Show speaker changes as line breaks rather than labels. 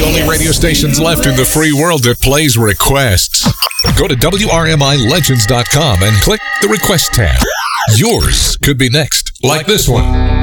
only radio stations left in the free world that plays requests. Go to WRMILegends.com and click the Request tab. Yours could be next, like this one.